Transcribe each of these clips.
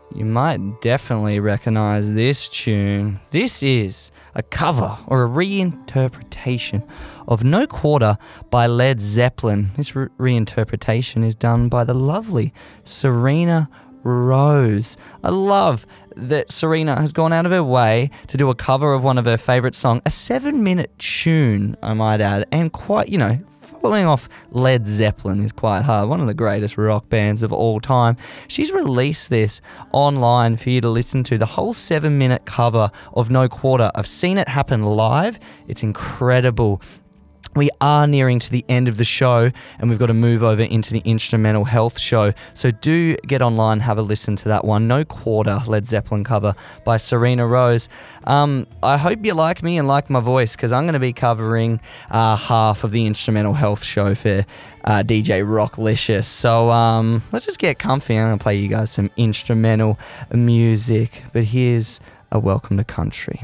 You might definitely recognize this tune. This is a cover or a reinterpretation of No Quarter by Led Zeppelin. This reinterpretation is done by the lovely Serena Rose. I love that Serena has gone out of her way to do a cover of one of her favourite songs, a 7-minute tune, I might add, and quite, following off Led Zeppelin is quite hard, one of the greatest rock bands of all time. She's released this online for you to listen to, the whole 7-minute cover of No Quarter. I've seen it happen live. It's incredible. We are nearing to the end of the show and we've got to move over into the instrumental health show. So do get online, have a listen to that one. No Quarter, Led Zeppelin cover by Serena Rose. I hope you like me and like my voice, because I'm going to be covering half of the instrumental health show for DJ Rocklicious. So let's just get comfy. I'm going to play you guys some instrumental music. But here's a Welcome to Country.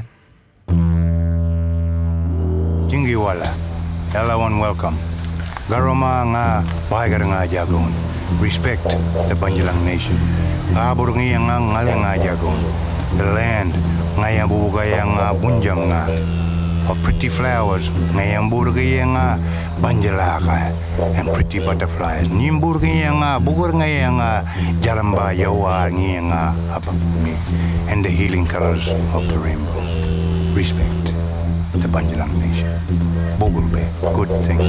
Jingiwala. Hello and welcome. Garoma nga bahagar nga jagon. Respect the Banjalang Nation. Kabur nga ngale nga jagon. The land nga yang bubugay nga bunjam nga. Of pretty flowers nga yang burgay nga Banjalaka. And pretty butterflies. Nimburgay nga bugur nga jaramba yawa nga apapumi. And the healing colors of the rainbow. Respect the Banjalang Nation. Bogulbe, good thing.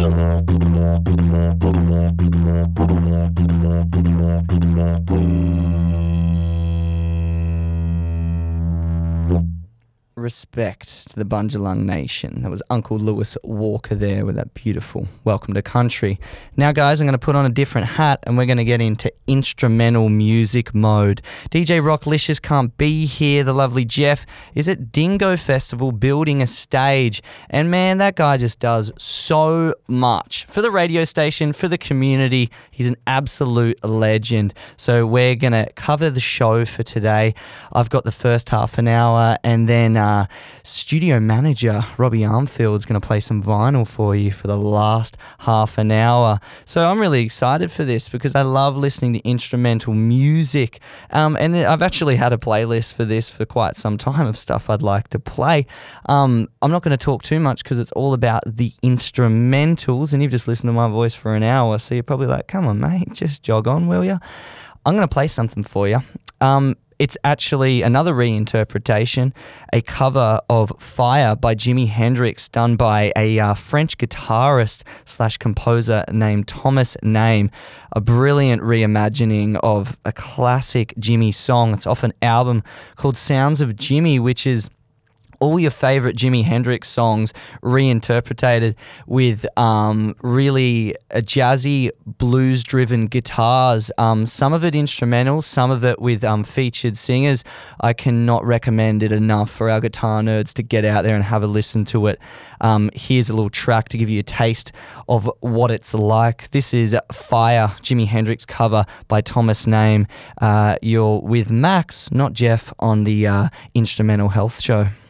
Respect to the Bunjalung Nation. That was Uncle Lewis Walker there with that beautiful Welcome to Country. Now, guys, I'm going to put on a different hat and we're going to get into instrumental music mode. DJ Rocklicious can't be here. The lovely Jeff is at Dingo Festival building a stage. And man, that guy just does so much for the radio station, for the community. He's an absolute legend. So we're going to cover the show for today. I've got the first half an hour, and then studio manager Robbie Armfield's going to play some vinyl for you for the last half an hour. So I'm really excited for this because I love listening to instrumental music. And I've actually had a playlist for this for quite some time of stuff I'd like to play. I'm not going to talk too much because it's all about the instrumentals, and you've just listened to my voice for an hour, so you're probably like, come on, mate, just jog on, will you? I'm going to play something for you. It's actually another reinterpretation, a cover of Fire by Jimi Hendrix, done by a French guitarist / composer named Thomas Name. A brilliant reimagining of a classic Jimi song. It's off an album called Sounds of Jimi, which is all your favorite Jimi Hendrix songs reinterpreted with really jazzy, blues-driven guitars. Some of it instrumental, some of it with featured singers. I cannot recommend it enough for our guitar nerds to get out there and have a listen to it. Here's a little track to give you a taste of what it's like. This is Fire, Jimi Hendrix cover by Thomas Name. You're with Max, not Jeff, on the Instrumental Health Show.